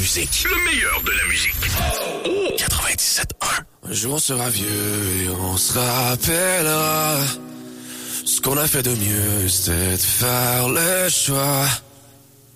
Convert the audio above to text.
musique. Le meilleur de la musique. 97.1. Un jour on sera vieux et on se rappellera. Ce qu'on a fait de mieux, c'était de faire le choix